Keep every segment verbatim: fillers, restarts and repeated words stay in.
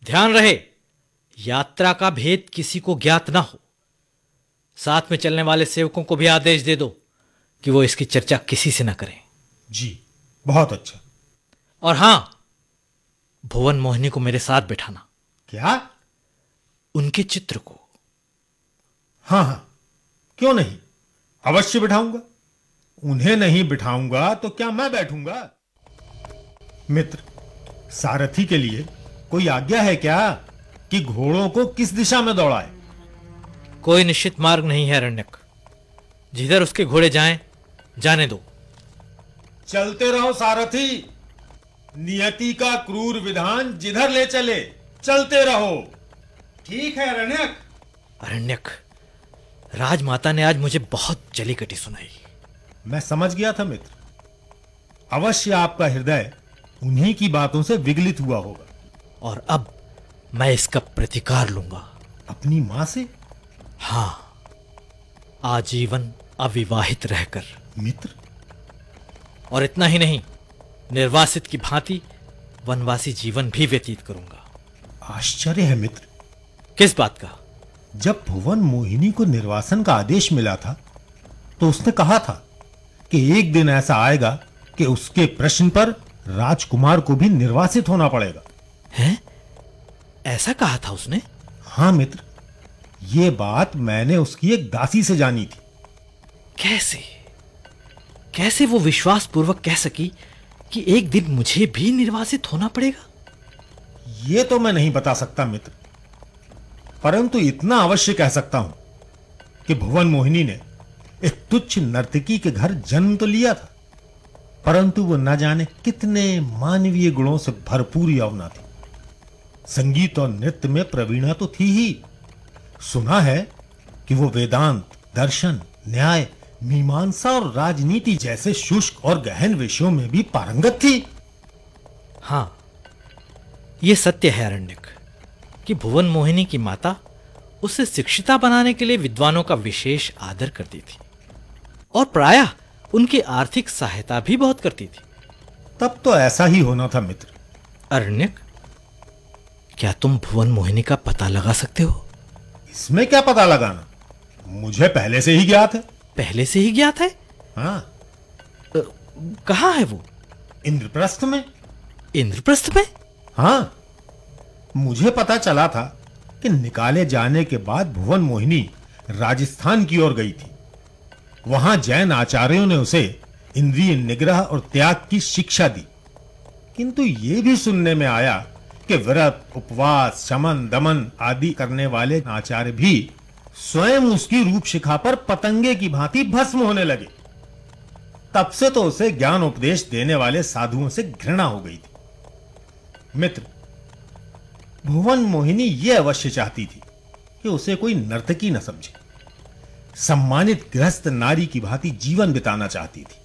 ध्यान रहे, यात्रा का भेद किसी को ज्ञात ना हो। साथ में चलने वाले सेवकों को भी आदेश दे दो कि वो इसकी चर्चा किसी से ना करें। जी, बहुत अच्छा। और हां, भुवन मोहिनी को मेरे साथ बिठाना। क्या? उनके चित्र को? हाँ हाँ, क्यों नहीं, अवश्य बिठाऊंगा। उन्हें नहीं बिठाऊंगा तो क्या मैं बैठूंगा? मित्र, सारथी के लिए कोई आज्ञा है क्या कि घोड़ों को किस दिशा में दौड़ाए? कोई निश्चित मार्ग नहीं है अरण्यक। जिधर उसके घोड़े जाएं, जाने दो। चलते रहो सारथी, नियति का क्रूर विधान जिधर ले चले चलते रहो। ठीक है अरण्यक। अरण्यक, राजमाता ने आज मुझे बहुत जली कटी सुनाई। मैं समझ गया था मित्र, अवश्य आपका हृदय उन्हीं की बातों से विगलित हुआ होगा। और अब मैं इसका प्रतिकार लूंगा। अपनी मां से? हां, आजीवन अविवाहित रहकर। मित्र, और इतना ही नहीं, निर्वासित की भांति वनवासी जीवन भी व्यतीत करूंगा। आश्चर्य है मित्र। किस बात का? जब भुवन मोहिनी को निर्वासन का आदेश मिला था तो उसने कहा था कि एक दिन ऐसा आएगा कि उसके प्रश्न पर राजकुमार को भी निर्वासित होना पड़ेगा। हैं? ऐसा कहा था उसने? हां मित्र, यह बात मैंने उसकी एक दासी से जानी थी। कैसे कैसे वो विश्वास पूर्वक कह सकी कि एक दिन मुझे भी निर्वासित होना पड़ेगा? यह तो मैं नहीं बता सकता मित्र, परंतु इतना अवश्य कह सकता हूं कि भुवन मोहिनी ने एक तुच्छ नर्तकी के घर जन्म तो लिया था, परंतु वो न जाने कितने मानवीय गुणों से भरपूर यौवना थी। संगीत और नृत्य में प्रवीणा तो थी ही, सुना है कि वो वेदांत, दर्शन, न्याय, मीमांसा और राजनीति जैसे शुष्क और गहन विषयों में भी पारंगत थी। हां, यह सत्य है अरण्यक कि भुवन मोहिनी की माता उसे शिक्षिता बनाने के लिए विद्वानों का विशेष आदर करती थी और प्रायः उनकी आर्थिक सहायता भी बहुत करती थी। तब तो ऐसा ही होना था मित्र। अरण्यक, क्या तुम भुवन मोहिनी का पता लगा सकते हो? इसमें क्या पता लगाना, मुझे पहले से ही ज्ञात है। पहले से ही ज्ञात है? हाँ। कहां है वो? इंद्रप्रस्थ में। इंद्रप्रस्थ में? हाँ, मुझे पता चला था कि निकाले जाने के बाद भुवन मोहिनी राजस्थान की ओर गई थी। वहां जैन आचार्यों ने उसे इंद्रिय निग्रह और त्याग की शिक्षा दी, किंतु यह भी सुनने में आया कि व्रत, उपवास, शमन, दमन आदि करने वाले आचार्य भी स्वयं उसकी रूप शिखा पर पतंगे की भांति भस्म होने लगे। तब से तो उसे ज्ञान उपदेश देने वाले साधुओं से घृणा हो गई थी। मित्र, भुवन मोहिनी यह अवश्य चाहती थी कि उसे कोई नर्तकी न समझे, सम्मानित गृहस्थ नारी की भांति जीवन बिताना चाहती थी,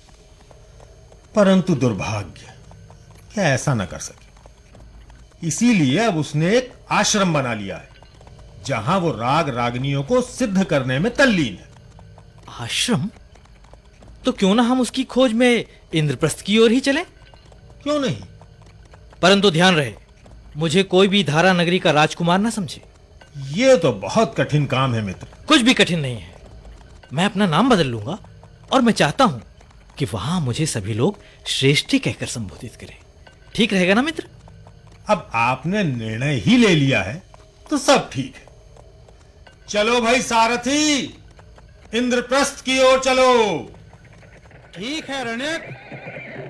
परंतु दुर्भाग्य क्या ऐसा न कर सकी। इसीलिए अब उसने एक आश्रम बना लिया है जहां वो राग रागनियों को सिद्ध करने में तल्लीन है। आश्रम? तो क्यों ना हम उसकी खोज में इंद्रप्रस्थ की ओर ही चलें? क्यों नहीं, परंतु ध्यान रहे, मुझे कोई भी धारा नगरी का राजकुमार ना समझे। यह तो बहुत कठिन काम है मित्र। कुछ भी कठिन नहीं है। मैं अपना नाम बदल लूंगा और मैं चाहता हूं कि वहां मुझे सभी लोग श्रेष्ठी कहकर संबोधित करें। ठीक रहेगा ना मित्र? अब आपने निर्णय ही ले लिया है तो सब ठीक है। चलो भाई सारथी, इंद्रप्रस्थ की ओर चलो। ठीक है रणक।